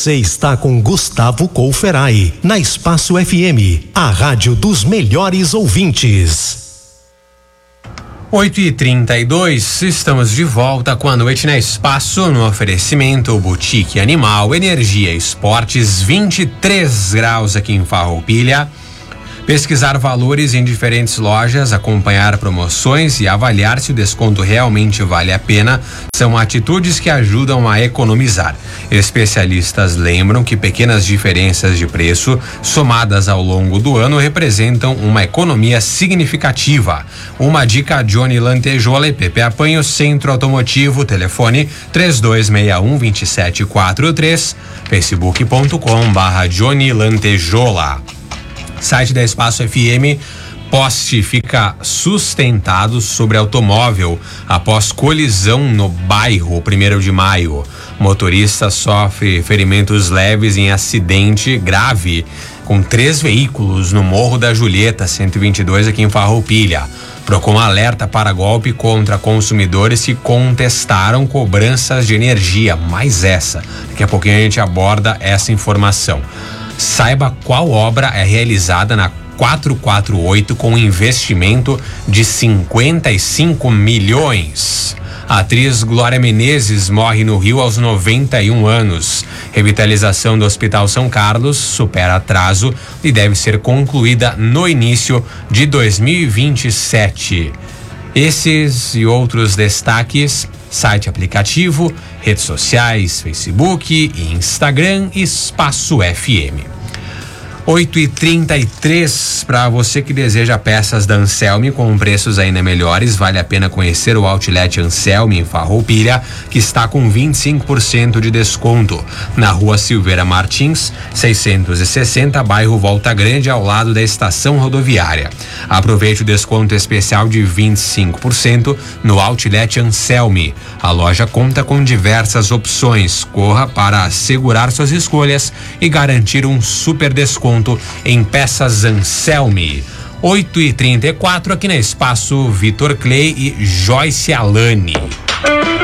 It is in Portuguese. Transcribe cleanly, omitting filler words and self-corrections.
Você está com Gustavo Couferai, na Espaço FM, a rádio dos melhores ouvintes. 8h32, estamos de volta com a noite na Espaço, no oferecimento Boutique Animal, Energia Esportes, 23 graus aqui em Farroupilha. Pesquisar valores em diferentes lojas, acompanhar promoções e avaliar se o desconto realmente vale a pena são atitudes que ajudam a economizar. Especialistas lembram que pequenas diferenças de preço somadas ao longo do ano representam uma economia significativa. Uma dica: Johnny Lantejola e Pepe Apanho, Centro Automotivo, telefone 3261-2743, facebook.com/Johnny Lantejola. Site da Espaço FM: poste fica sustentado sobre automóvel após colisão no bairro 1º de Maio. Motorista sofre ferimentos leves em acidente grave com 3 veículos no Morro da Julieta, 122, aqui em Farroupilha. Procon alerta para golpe contra consumidores que contestaram cobranças de energia. Mais essa. Daqui a pouquinho a gente aborda essa informação. Saiba qual obra é realizada na 448 com investimento de 55 milhões. A atriz Glória Menezes morre no Rio aos 91 anos. Revitalização do Hospital São Carlos supera atraso e deve ser concluída no início de 2027. Esses e outros destaques: site, aplicativo, redes sociais, Facebook e Instagram, Espaço FM. 8h33, para você que deseja peças da Anselmi com preços ainda melhores, vale a pena conhecer o Outlet Anselmi em Farroupilha, que está com 25% de desconto. Na Rua Silveira Martins, 660, bairro Volta Grande, ao lado da estação rodoviária. Aproveite o desconto especial de 25% no Outlet Anselmi. A loja conta com diversas opções. Corra para assegurar suas escolhas e garantir um super desconto em peças Anselmi. 8h34, aqui na Espaço, Vitor Clay e Joyce Alane.